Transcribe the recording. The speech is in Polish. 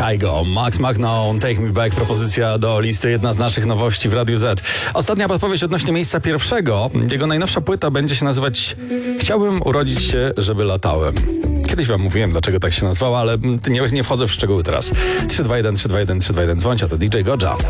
Kygo, Max Magno, Take Me Back, propozycja do listy, jedna z naszych nowości w Radiu Z. Ostatnia podpowiedź odnośnie miejsca pierwszego. Jego najnowsza płyta będzie się nazywać Chciałbym urodzić się, żeby latałem. Kiedyś wam mówiłem, dlaczego tak się nazwała, ale nie wchodzę w szczegóły teraz. 321, 321, 321, dzwońcie, to DJ Godja.